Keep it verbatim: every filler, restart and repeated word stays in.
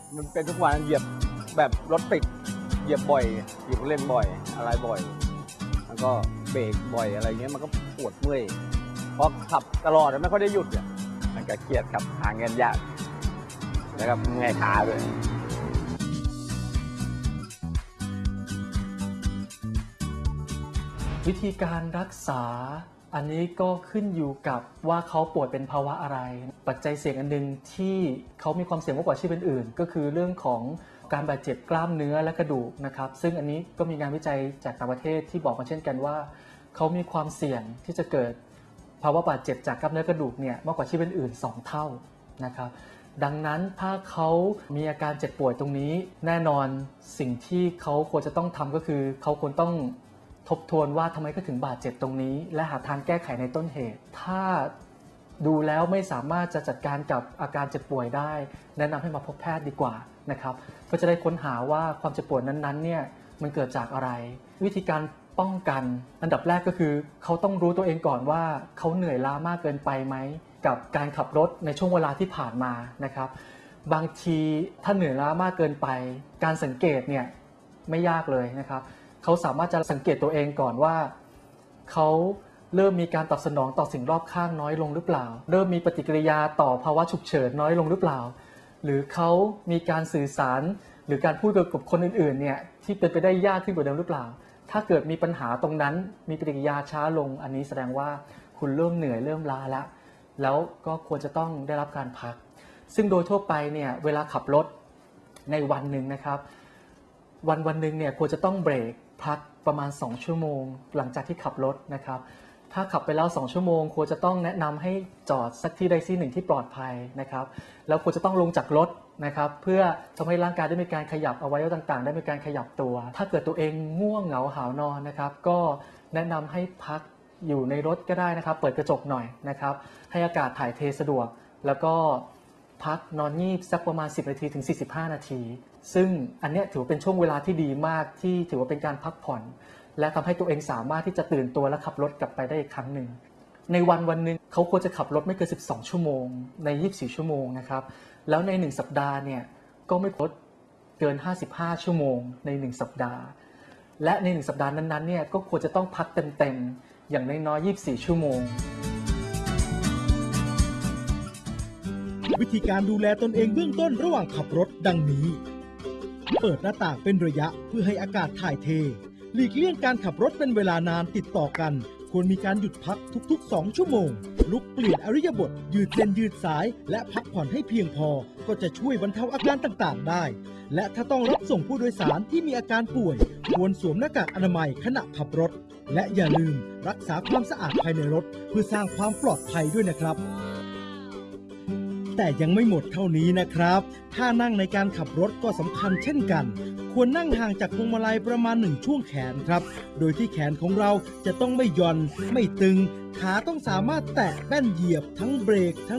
มันเป็นทุกวันเหยียบแบบรถติดเหยียบบ่อยเหยียบเล่นบ่อยอะไรบ่อยแล้วก็เบรกบ่อยอะไรเงี้ยมันก็ปวดเมื่อยเพราะขับตลอดไม่ค่อยได้หยุดอ่ะมันก็เครียดครับหาเงินยากแล้วก็เมื่อยขาด้วยวิธีการรักษาอันนี้ก็ขึ้นอยู่กับว่าเขาป่วยเป็นภาวะอะไรปัจจัยเสี่ยงอันหนึ่งที่เขามีความเสี่ยงมากกว่าอาชีพอื่นๆก็คือเรื่องของการบาดเจ็บกล้ามเนื้อและกระดูกนะครับซึ่งอันนี้ก็มีงานวิจัยจากต่างประเทศที่บอกมาเช่นกันว่าเขามีความเสี่ยงที่จะเกิดภาวะบาดเจ็บจากกล้ามเนื้อกระดูกเนี่ยมากกว่าอาชีพอื่นๆสองเท่านะครับดังนั้นถ้าเขามีอาการเจ็บป่วยตรงนี้แน่นอนสิ่งที่เขาควรจะต้องทำก็คือเขาควรต้องทบทวนว่าทำไมเขาถึงบาดเจ็บตรงนี้และหาทางแก้ไขในต้นเหตุถ้าดูแล้วไม่สามารถจะจัดการกับอาการเจ็บป่วยได้แนะนำให้มาพบแพทย์ดีกว่านะครับก็จะได้ค้นหาว่าความเจ็บป่วยนั้นๆเนี่ยมันเกิดจากอะไรวิธีการป้องกันอันดับแรกก็คือเขาต้องรู้ตัวเองก่อนว่าเขาเหนื่อยล้ามากเกินไปไหมกับการขับรถในช่วงเวลาที่ผ่านมานะครับบางทีถ้าเหนื่อยล้ามากเกินไปการสังเกตเนี่ยไม่ยากเลยนะครับเขาสามารถจะสังเกตตัวเองก่อนว่าเขาเริ่มมีการตอบสนองต่อสิ่งรอบข้างน้อยลงหรือเปล่าเริ่มมีปฏิกิริยาต่อภาวะฉุกเฉินน้อยลงหรือเปล่าหรือเขามีการสื่อสารหรือการพูดกับคนอื่นๆเนี่ยที่เป็นไปได้ยากขึ้นกว่าเดิมหรือเปล่าถ้าเกิดมีปัญหาตรงนั้นมีปฏิกิริยาช้าลงอันนี้แสดงว่าคุณเริ่มเหนื่อยเริ่มล้าแล้วแล้วก็ควรจะต้องได้รับการพักซึ่งโดยทั่วไปเนี่ยเวลาขับรถในวันหนึ่งนะครับวันวันหนึ่งเนี่ยควรจะต้องเบรกพักประมาณสองชั่วโมงหลังจากที่ขับรถนะครับถ้าขับไปแล้วสองชั่วโมงควรจะต้องแนะนำให้จอดสักที่ใดที่หนึ่งที่ปลอดภัยนะครับแล้วควรจะต้องลงจากรถนะครับเพื่อทำให้ร่างกายได้มีการขยับอวัยวะต่างๆได้มีการขยับตัวถ้าเกิดตัวเองง่วงเหงาหาวนอนนะครับก็แนะนำให้พักอยู่ในรถก็ได้นะครับเปิดกระจกหน่อยนะครับให้อากาศถ่ายเทสะดวกแล้วก็พักนอนงีบสักประมาณสิบนาทีถึงสี่สิบห้านาทีซึ่งอันนี้ถือเป็นช่วงเวลาที่ดีมากที่ถือว่าเป็นการพักผ่อนและทำให้ตัวเองสามารถที่จะตื่นตัวและขับรถกลับไปได้อีกครั้งหนึ่งในวันวันหนึ่งเขาควรจะขับรถไม่เกินสิบสองชั่วโมงในยี่สิบสี่ชั่วโมงนะครับแล้วในหนึ่งสัปดาห์เนี่ยก็ไม่ควรเกินห้าสิบห้าชั่วโมงในหนึ่งสัปดาห์และในหนึ่งสัปดาห์นั้นๆเนี่ยก็ควรจะต้องพักเต็มๆอย่างน้อยๆยี่สิบสี่ชั่วโมงวิธีการดูแลตนเองเบื้องต้นระหว่างขับรถดังนี้เปิดหน้าต่างเป็นระยะเพื่อให้อากาศถ่ายเทหลีกเลี่ยงการขับรถเป็นเวลานานติดต่อกันควรมีการหยุดพักทุกๆสองชั่วโมงลุกเปลี่ยนอริยบทยืดเส้นยืดสายและพักผ่อนให้เพียงพอก็จะช่วยบรรเทาอาการต่างๆได้และถ้าต้องรับส่งผู้โดยสารที่มีอาการป่วยควรสวมหน้ากากอนามัยขณะขับรถและอย่าลืมรักษาความสะอาดภายในรถเพื่อสร้างความปลอดภัยด้วยนะครับแต่ยังไม่หมดเท่านี้นะครับท่านั่งในการขับรถก็สำคัญเช่นกันควรนั่งห่างจากพวงมาลัยประมาณหนึ่งช่วงแขนครับโดยที่แขนของเราจะต้องไม่หย่อนไม่ตึงขาต้องสามารถแตะแป้นเหยียบทั้งเบรกทั้ง